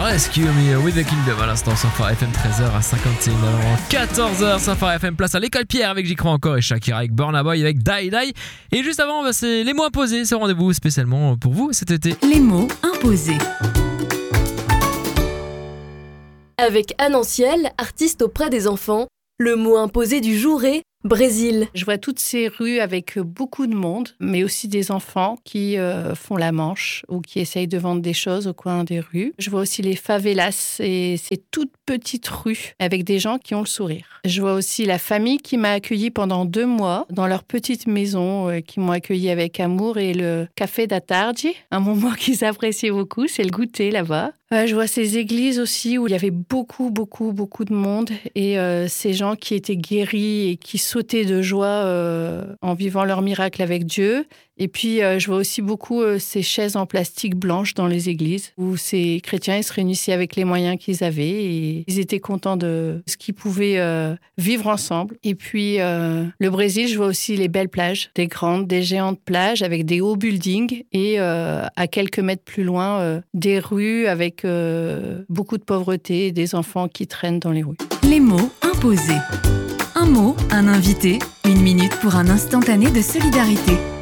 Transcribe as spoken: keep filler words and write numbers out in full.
Rescue Me with the Kingdom à l'instant sur Phare F M, treize heures à cinquante et une heures, quatorze heures sur Phare F M, place à l'école Pierre avec J'y crois encore et Shakira avec Burna Boy avec Die Die. Et juste avant, bah, c'est les mots imposés, c'est rendez-vous spécialement pour vous cet été. Les mots imposés. Avec Anne Anciel, artiste auprès des enfants, le mot imposé du jour est Brésil. Je vois toutes ces rues avec beaucoup de monde, mais aussi des enfants qui euh, font la manche ou qui essayent de vendre des choses au coin des rues. Je vois aussi les favelas et ces toutes petites rues avec des gens qui ont le sourire. Je vois aussi la famille qui m'a accueillie pendant deux mois dans leur petite maison, euh, qui m'ont accueillie avec amour, et le café da tarde, un moment qu'ils appréciaient beaucoup, c'est le goûter là-bas. Euh, je vois ces églises aussi où il y avait beaucoup, beaucoup, beaucoup de monde et euh, ces gens qui étaient guéris et qui sautaient de joie euh, en vivant leur miracle avec Dieu. Et puis, euh, je vois aussi beaucoup euh, ces chaises en plastique blanches dans les églises où ces chrétiens ils se réunissaient avec les moyens qu'ils avaient et ils étaient contents de ce qu'ils pouvaient euh, vivre ensemble. Et puis, euh, le Brésil, je vois aussi les belles plages, des grandes, des géantes plages avec des hauts buildings et euh, à quelques mètres plus loin, euh, des rues avec euh, beaucoup de pauvreté et des enfants qui traînent dans les rues. Les mots imposés. Un mot, un invité, une minute pour un instantané de solidarité.